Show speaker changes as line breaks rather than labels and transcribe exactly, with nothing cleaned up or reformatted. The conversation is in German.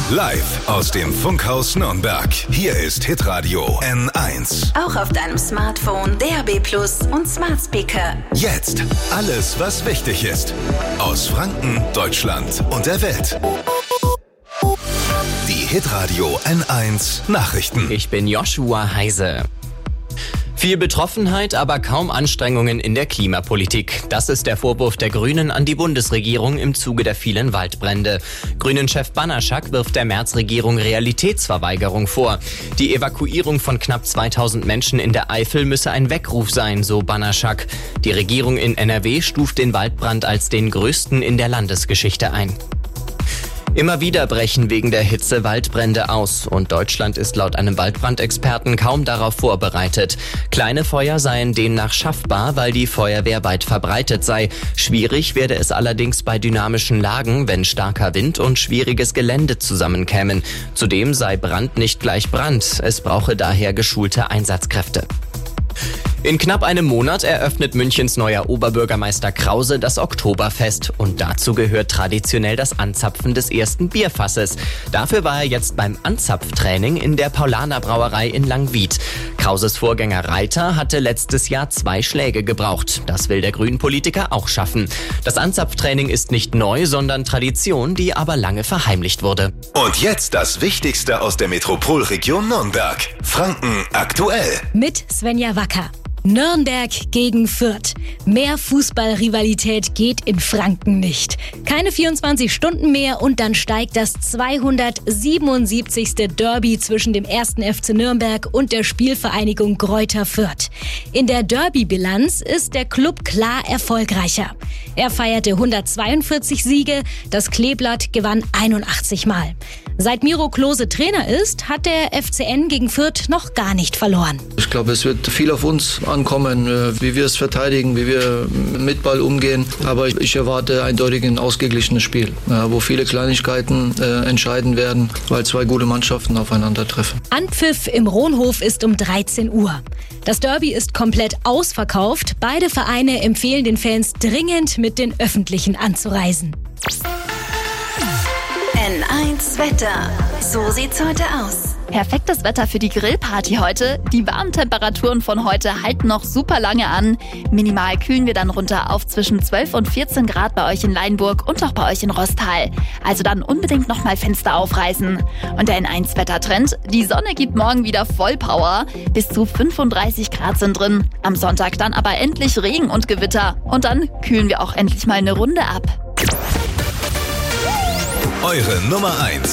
Live aus dem Funkhaus Nürnberg. Hier ist Hitradio N eins.
Auch auf deinem Smartphone, D A B Plus und Smart Speaker.
Jetzt alles, was wichtig ist. Aus Franken, Deutschland und der Welt. Die Hitradio N eins Nachrichten.
Ich bin Joshua Heise. Viel Betroffenheit, aber kaum Anstrengungen in der Klimapolitik. Das ist der Vorwurf der Grünen an die Bundesregierung im Zuge der vielen Waldbrände. Grünen-Chef Banaschak wirft der Merz-Regierung Realitätsverweigerung vor. Die Evakuierung von knapp zweitausend Menschen in der Eifel müsse ein Weckruf sein, so Banaschak. Die Regierung in N R W stuft den Waldbrand als den größten in der Landesgeschichte ein. Immer wieder brechen wegen der Hitze Waldbrände aus und Deutschland ist laut einem Waldbrandexperten kaum darauf vorbereitet. Kleine Feuer seien demnach schaffbar, weil die Feuerwehr weit verbreitet sei. Schwierig werde es allerdings bei dynamischen Lagen, wenn starker Wind und schwieriges Gelände zusammenkämen. Zudem sei Brand nicht gleich Brand. Es brauche daher geschulte Einsatzkräfte. In knapp einem Monat eröffnet Münchens neuer Oberbürgermeister Krause das Oktoberfest. Und dazu gehört traditionell das Anzapfen des ersten Bierfasses. Dafür war er jetzt beim Anzapftraining in der Paulaner Brauerei in Langwied. Krauses Vorgänger Reiter hatte letztes Jahr zwei Schläge gebraucht. Das will der Grünen-Politiker auch schaffen. Das Anzapftraining ist nicht neu, sondern Tradition, die aber lange verheimlicht wurde.
Und jetzt das Wichtigste aus der Metropolregion Nürnberg. Franken aktuell.
Mit Svenja Wacker. Nürnberg gegen Fürth. Mehr Fußballrivalität geht in Franken nicht. Keine vierundzwanzig Stunden mehr und dann steigt das zweihundertsiebenundsiebzigste Derby zwischen dem ersten F C Nürnberg und der Spielvereinigung Greuther Fürth. In der Derby-Bilanz ist der Club klar erfolgreicher. Er feierte hundertzweiundvierzig Siege, das Kleeblatt gewann einundachtzig Mal. Seit Miro Klose Trainer ist, hat der F C N gegen Fürth noch gar nicht verloren.
Ich glaube, es wird viel auf uns ankommen, wie wir es verteidigen, wie wir mit Ball umgehen. Aber ich erwarte eindeutig ein ausgeglichenes Spiel, wo viele Kleinigkeiten entscheiden werden, weil zwei gute Mannschaften aufeinandertreffen.
Anpfiff im Rohnhof ist um dreizehn Uhr. Das Derby ist komplett ausverkauft. Beide Vereine empfehlen den Fans dringend, mit den Öffentlichen anzureisen.
N eins Wetter. So sieht's heute aus.
Perfektes Wetter für die Grillparty heute. Die warmen Temperaturen von heute halten noch super lange an. Minimal kühlen wir dann runter auf zwischen zwölf und vierzehn Grad bei euch in Leinburg und auch bei euch in Rostal. Also dann unbedingt nochmal Fenster aufreißen. Und der N eins Wettertrend: Die Sonne gibt morgen wieder Vollpower. Bis zu fünfunddreißig Grad sind drin. Am Sonntag dann aber endlich Regen und Gewitter. Und dann kühlen wir auch endlich mal eine Runde ab.
Eure Nummer eins